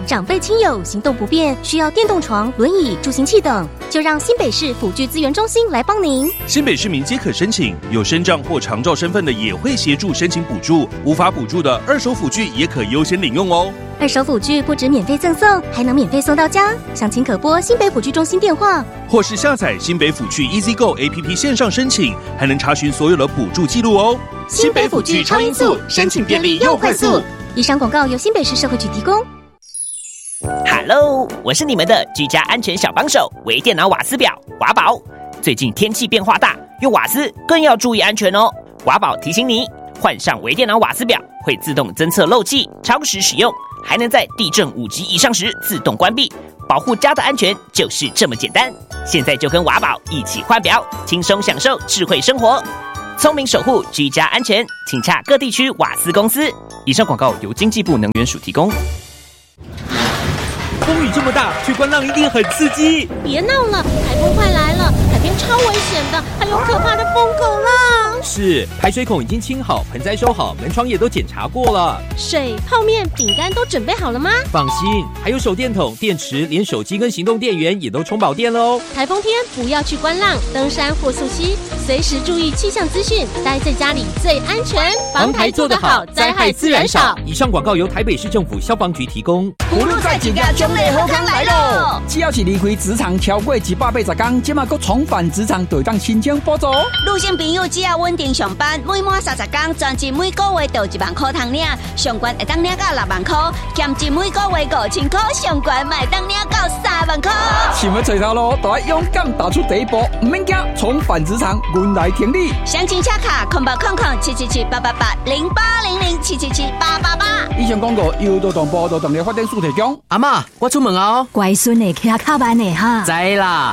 长辈亲友行动不便，需要电动床、轮椅、助行器等，就让新北市辅具资源中心来帮您。 新北市民皆可申请，有身障或长照身份的也会协助申请补助，无法补助的二手辅具也可优先领用哦。 二手辅具不止免费赠送，还能免费送到家。详情可拨新北辅具中心电话， 或是下载新北辅具 EasyGo APP 线上申请，还能查询所有的补助记录哦。 新北辅具超音速，申请便利又快速。以上广告由新北市社会局提供。 Hello， 我是你们的居家安全小帮手，微电脑瓦斯表瓦宝。最近天气变化大，用瓦斯更要注意安全哦。瓦宝提醒你，换上微电脑瓦斯表会自动侦测漏气，超时使用还能在地震5级以上时自动关闭，保护家的安全就是这么简单。现在就跟瓦宝一起换表，轻松享受智慧生活，聪明守护居家安全，请洽各地区瓦斯公司。以上广告由经济部能源署提供。 风雨这么大，去观浪一定很刺激。 别闹了，台风快来了，海边超危险的，还有可怕的疯狗浪。 是，排水孔已经清好，盆栽收好，门窗也都检查过了。 水、泡面、饼干都准备好了吗？ 放心，还有手电筒、电池，连手机跟行动电源也都充饱电了哦。 台风天不要去观浪、登山或溯溪，随时注意气象资讯，待在家里最安全。 防台做得好，灾害自然少。以上广告由台北市政府消防局提供。 葫芦在一家中的好康来咯！只要是离开职场超过180天，即马搁重返职场，就会当申请补助。 女性朋友只要稳定上班，每满30天，全职每个月就1万块通领，上悬会当领到6万块，兼职每个月5000块，上悬卖当领到3万块。 想要找头路，就要勇敢踏出第一步，唔免惊，重返职场，阮来挺你。 详情洽卡0800-777-888，0800-777-888。 以上广告由劳动部劳动力发展署提供。 阿嬷，我出门哦。 乖孙的骑脚慢的哈。 知啦。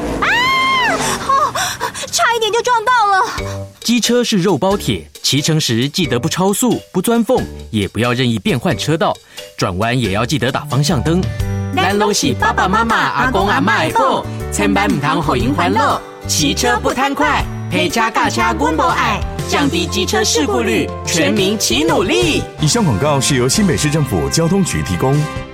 差一点就撞到了。 机车是肉包铁，骑乘时记得不超速、不钻缝，也不要任意变换车道，转弯也要记得打方向灯。咱拢是爸爸妈妈、阿公阿嬷的宝，千万唔通互因烦恼。骑车不贪快，陪车驾车阮无爱，降低机车事故率，全民齐努力。 以上广告是由新北市政府交通局提供。